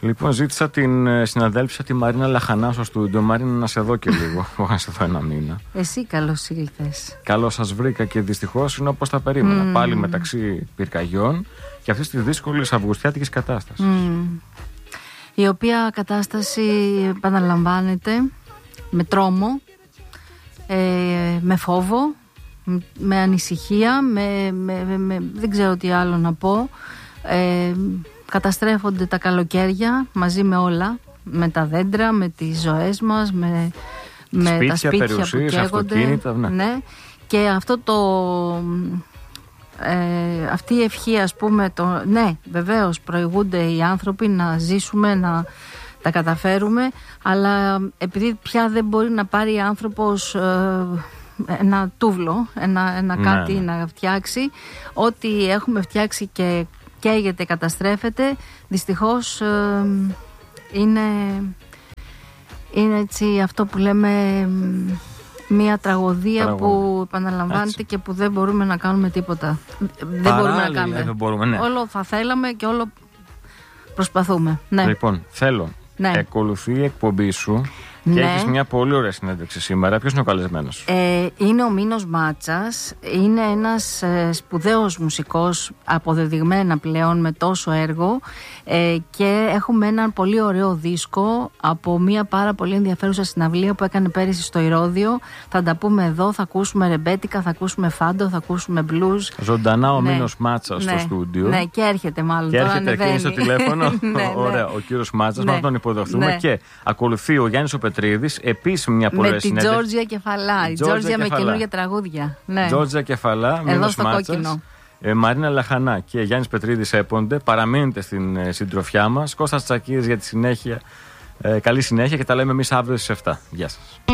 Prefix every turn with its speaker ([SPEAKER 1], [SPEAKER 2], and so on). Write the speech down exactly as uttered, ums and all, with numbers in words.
[SPEAKER 1] Λοιπόν, ζήτησα την συναδέλφισσα τη Μαρίνα Λαχανά στο στούντιο. Μαρίνα, να σε δω και λίγο. Εγώ να σε δω ένα μήνα.
[SPEAKER 2] Εσύ καλώς ήλθες.
[SPEAKER 1] Καλώς σας βρήκα και δυστυχώς είναι όπως τα περίμενα. Mm. Πάλι μεταξύ πυρκαγιών και αυτής της δύσκολης αυγουστιάτικης κατάστασης. Mm.
[SPEAKER 2] Η οποία κατάσταση επαναλαμβάνεται με τρόμο, ε, με φόβο, με ανησυχία, με, με, με, με, δεν ξέρω τι άλλο να πω. Ε, καταστρέφονται τα καλοκαίρια μαζί με όλα, με τα δέντρα, με τις ζωές μας, με, με
[SPEAKER 1] σπίτια,
[SPEAKER 2] τα σπίτια
[SPEAKER 1] περιουσίες,
[SPEAKER 2] που καίγονται,
[SPEAKER 1] ναι.
[SPEAKER 2] Ναι. Και αυτό το ε, αυτή η ευχή, ας πούμε, το, ναι, βεβαίως προηγούνται οι άνθρωποι να ζήσουμε, να τα καταφέρουμε, αλλά επειδή πια δεν μπορεί να πάρει άνθρωπος ε, ένα τούβλο, ένα, ένα
[SPEAKER 1] ναι,
[SPEAKER 2] κάτι
[SPEAKER 1] ναι.
[SPEAKER 2] να φτιάξει, ό,τι έχουμε φτιάξει και καίγεται, καταστρέφεται, δυστυχώς ε, είναι, είναι έτσι αυτό που λέμε μια τραγωδία, τραγωδία. που επαναλαμβάνεται έτσι. Και που δεν μπορούμε να κάνουμε τίποτα.
[SPEAKER 1] Παράλληλα,
[SPEAKER 2] δεν μπορούμε να κάνουμε.
[SPEAKER 1] Δεν μπορούμε, ναι.
[SPEAKER 2] Όλο θα θέλαμε και όλο προσπαθούμε. Ναι.
[SPEAKER 1] Λοιπόν, θέλω.
[SPEAKER 2] Ναι.
[SPEAKER 1] Ακολουθεί η εκπομπή σου. Και
[SPEAKER 2] ναι.
[SPEAKER 1] έχεις μια πολύ ωραία συνέντευξη σήμερα. Ποιος είναι ο καλεσμένος?
[SPEAKER 2] Ε, είναι ο Μίνος Μάτσας. Είναι ένας ε, σπουδαίος μουσικός, αποδεδειγμένα πλέον με τόσο έργο, ε, και έχουμε έναν πολύ ωραίο δίσκο από μια πάρα πολύ ενδιαφέρουσα συναυλία που έκανε πέρυσι στο Ηρώδειο. Θα τα πούμε εδώ, θα ακούσουμε ρεμπέτικα, θα ακούσουμε φάντο, θα ακούσουμε μπλουζ.
[SPEAKER 1] Ζωντανά ο
[SPEAKER 2] ναι.
[SPEAKER 1] Μίνος Μάτσας
[SPEAKER 2] ναι.
[SPEAKER 1] στο στούντιο.
[SPEAKER 2] Ναι, και έρχεται μάλλον.
[SPEAKER 1] Και
[SPEAKER 2] τώρα
[SPEAKER 1] έρχεται εκείνη στο τηλέφωνο.
[SPEAKER 2] ναι,
[SPEAKER 1] ωραία, ο κύριος Μάτσας,
[SPEAKER 2] ναι.
[SPEAKER 1] να τον υποδεχθούμε.
[SPEAKER 2] Ναι.
[SPEAKER 1] Και ακολουθεί ο Γιάννης ο Πετρίδης, επίσης μια πολύ ωραία συνέντευξη.
[SPEAKER 2] Με την Τζόρτζια Κεφαλά. Η Τζόρτζια με καινούργια τραγούδια. Ναι.
[SPEAKER 1] Τζόρτζια Κεφαλά, Μίνος Μάτσας. Ε, Μαρίνα Λαχανά και Γιάννης Πετρίδης έπονται. Παραμείνετε στην ε, συντροφιά μας. Κώστας Τσακίδης για τη συνέχεια. Ε, καλή συνέχεια και τα λέμε εμείς αύριο στις εφτά. Γεια σας.